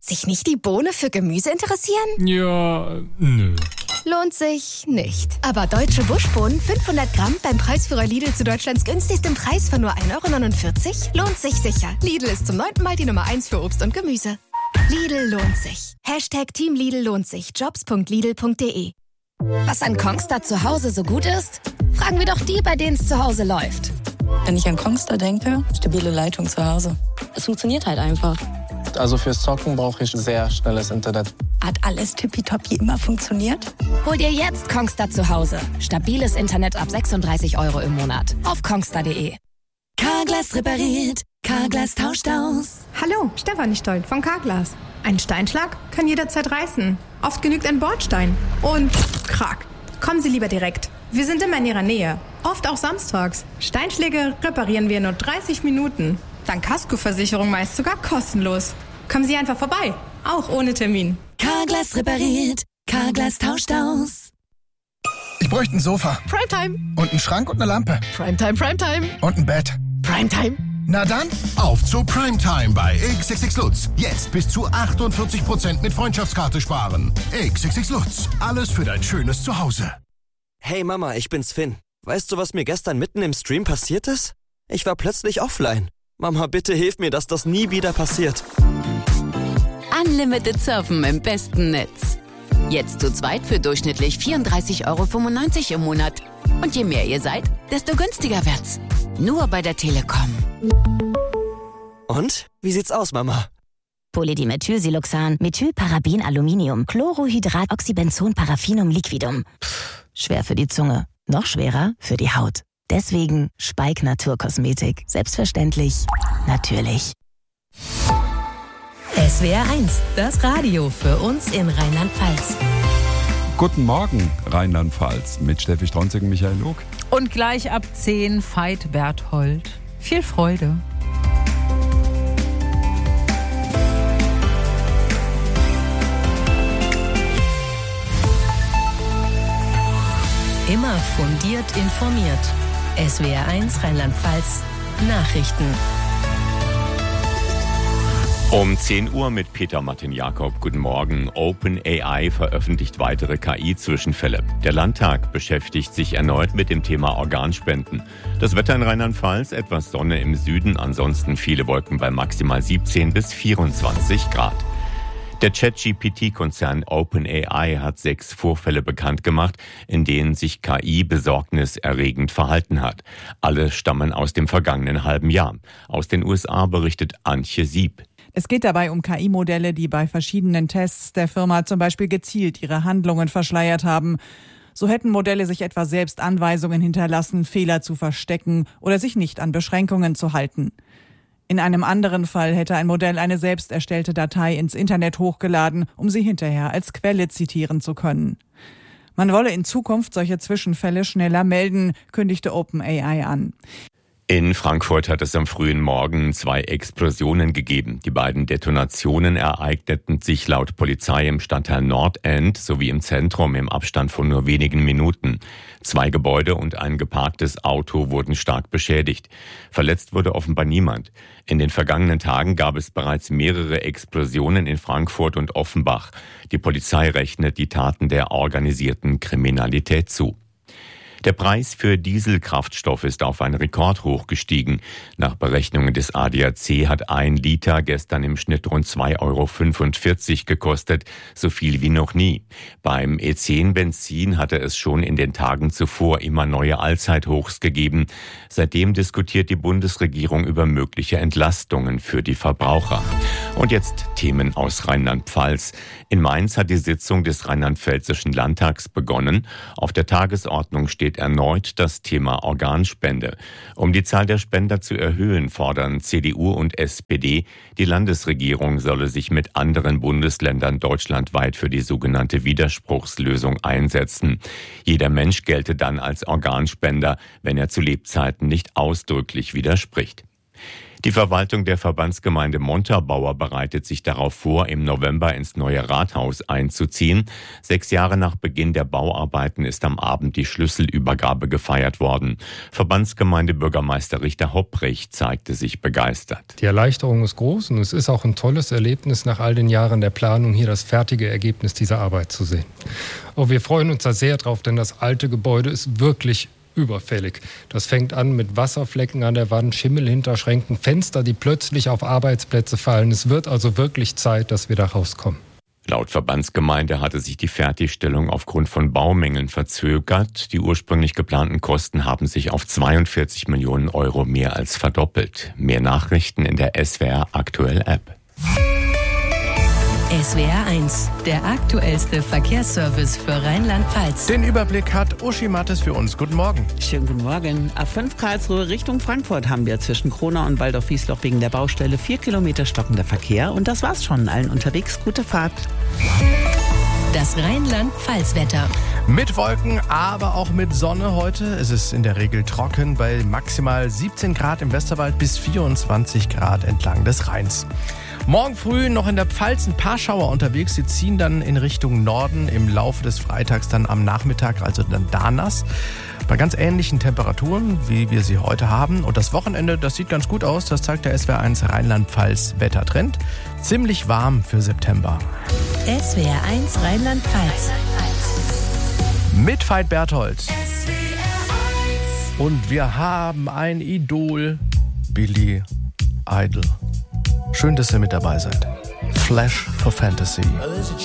Sich nicht die Bohne für Gemüse interessieren? Ja, nö. Lohnt sich nicht. Aber deutsche Buschbohnen 500 Gramm beim Preisführer Lidl zu Deutschlands günstigsten Preis von nur 1,49 € lohnt sich sicher. Lidl ist zum 9. Mal die Nummer 1 für Obst und Gemüse. Lidl lohnt sich. #Team Lidl lohnt sich. Jobs.lidl.de. Was an Kongstar zu Hause so gut ist? Fragen wir doch die, bei denen es zu Hause läuft. Wenn ich an Kongstar denke, stabile Leitung zu Hause. Es funktioniert halt einfach. Also fürs Zocken brauche ich sehr schnelles Internet. Hat alles tippitoppi immer funktioniert? Hol dir jetzt Kongstar zu Hause. Stabiles Internet ab 36 € im Monat. Auf kongstar.de. Carglass repariert. Carglass tauscht aus. Hallo, Stefanie Stoll von Carglass. Ein Steinschlag kann jederzeit reißen. Oft genügt ein Bordstein. Und krack. Kommen Sie lieber direkt. Wir sind immer in Ihrer Nähe. Oft auch samstags. Steinschläge reparieren wir in nur 30 Minuten. Dank Kaskoversicherung meist sogar kostenlos. Kommen Sie einfach vorbei. Auch ohne Termin. Carglass repariert. Carglass tauscht aus. Ich bräuchte ein Sofa. Primetime. Und einen Schrank und eine Lampe. Primetime. Und ein Bett. Primetime. Na dann, auf zu Primetime bei XXX Lutz. Jetzt bis zu 48% mit Freundschaftskarte sparen. XXX Lutz. Alles für dein schönes Zuhause. Hey Mama, ich bin's Finn. Weißt du, was mir gestern mitten im Stream passiert ist? Ich war plötzlich offline. Mama, bitte hilf mir, dass das nie wieder passiert. Unlimited Surfen im besten Netz. Jetzt zu zweit für durchschnittlich 34,95 € im Monat. Und je mehr ihr seid, desto günstiger wird's. Nur bei der Telekom. Und? Wie sieht's aus, Mama? Polydimethylsiloxan, Methylparabin, Aluminium, Chlorhydrat, Oxybenzon, Paraffinum, Liquidum. Schwer für die Zunge, noch schwerer für die Haut. Deswegen Speik Naturkosmetik. Selbstverständlich, natürlich. SWR 1, das Radio für uns in Rheinland-Pfalz. Guten Morgen, Rheinland-Pfalz, mit Steffi Stronzig und Michael Log. Und gleich ab 10 Veit Berthold. Viel Freude. Immer fundiert informiert. SWR 1 Rheinland-Pfalz Nachrichten. Um 10 Uhr mit Peter Martin Jakob. Guten Morgen. OpenAI veröffentlicht weitere KI-Zwischenfälle. Der Landtag beschäftigt sich erneut mit dem Thema Organspenden. Das Wetter in Rheinland-Pfalz, etwas Sonne im Süden, ansonsten viele Wolken bei maximal 17 bis 24 Grad. Der ChatGPT-Konzern OpenAI hat 6 Vorfälle bekannt gemacht, in denen sich KI besorgniserregend verhalten hat. Alle stammen aus dem vergangenen halben Jahr. Aus den USA berichtet Antje Sieb. Es geht dabei um KI-Modelle, die bei verschiedenen Tests der Firma zum Beispiel gezielt ihre Handlungen verschleiert haben. So hätten Modelle sich etwa selbst Anweisungen hinterlassen, Fehler zu verstecken oder sich nicht an Beschränkungen zu halten. In einem anderen Fall hätte ein Modell eine selbst erstellte Datei ins Internet hochgeladen, um sie hinterher als Quelle zitieren zu können. Man wolle in Zukunft solche Zwischenfälle schneller melden, kündigte OpenAI an. In Frankfurt hat es am frühen Morgen 2 Explosionen gegeben. Die beiden Detonationen ereigneten sich laut Polizei im Stadtteil Nordend sowie im Zentrum im Abstand von nur wenigen Minuten. 2 Gebäude und ein geparktes Auto wurden stark beschädigt. Verletzt wurde offenbar niemand. In den vergangenen Tagen gab es bereits mehrere Explosionen in Frankfurt und Offenbach. Die Polizei rechnet die Taten der organisierten Kriminalität zu. Der Preis für Dieselkraftstoff ist auf einen Rekordhoch gestiegen. Nach Berechnungen des ADAC hat 1 Liter gestern im Schnitt rund 2,45 € gekostet, so viel wie noch nie. Beim E10-Benzin hatte es schon in den Tagen zuvor immer neue Allzeithochs gegeben. Seitdem diskutiert die Bundesregierung über mögliche Entlastungen für die Verbraucher. Und jetzt Themen aus Rheinland-Pfalz. In Mainz hat die Sitzung des Rheinland-Pfälzischen Landtags begonnen. Auf der Tagesordnung steht erneut das Thema Organspende. Um die Zahl der Spender zu erhöhen, fordern CDU und SPD, die Landesregierung solle sich mit anderen Bundesländern deutschlandweit für die sogenannte Widerspruchslösung einsetzen. Jeder Mensch gelte dann als Organspender, wenn er zu Lebzeiten nicht ausdrücklich widerspricht. Die Verwaltung der Verbandsgemeinde Montabaur bereitet sich darauf vor, im November ins neue Rathaus einzuziehen. 6 Jahre nach Beginn der Bauarbeiten ist am Abend die Schlüsselübergabe gefeiert worden. Verbandsgemeindebürgermeister Richter Hopprich zeigte sich begeistert. Die Erleichterung ist groß und es ist auch ein tolles Erlebnis, nach all den Jahren der Planung hier das fertige Ergebnis dieser Arbeit zu sehen. Und wir freuen uns da sehr drauf, denn das alte Gebäude ist wirklich überfällig. Das fängt an mit Wasserflecken an der Wand, Schimmel hinter Schränken, Fenster, die plötzlich auf Arbeitsplätze fallen. Es wird also wirklich Zeit, dass wir da rauskommen. Laut Verbandsgemeinde hatte sich die Fertigstellung aufgrund von Baumängeln verzögert. Die ursprünglich geplanten Kosten haben sich auf 42 Millionen Euro mehr als verdoppelt. Mehr Nachrichten in der SWR Aktuell App. SWR 1, der aktuellste Verkehrsservice für Rheinland-Pfalz. Den Überblick hat Uschi Mattes für uns. Guten Morgen. Schönen guten Morgen. A5 Karlsruhe Richtung Frankfurt haben wir zwischen Kronau und Waldorf-Wiesloch wegen der Baustelle 4 Kilometer stockender Verkehr. Und das war's schon. Allen unterwegs gute Fahrt. Das Rheinland-Pfalz-Wetter. Mit Wolken, aber auch mit Sonne heute. Es ist in der Regel trocken bei maximal 17 Grad im Westerwald bis 24 Grad entlang des Rheins. Morgen früh noch in der Pfalz ein paar Schauer unterwegs. Sie ziehen dann in Richtung Norden im Laufe des Freitags dann am Nachmittag, also dann da nass. Bei ganz ähnlichen Temperaturen, wie wir sie heute haben. Und das Wochenende, das sieht ganz gut aus. Das zeigt der SWR 1 Rheinland-Pfalz Wettertrend. Ziemlich warm für September. SWR 1 Rheinland-Pfalz. Mit Veit Berthold. Und wir haben ein Idol, Billy Idol. Schön, dass ihr mit dabei seid. Flash for Fantasy.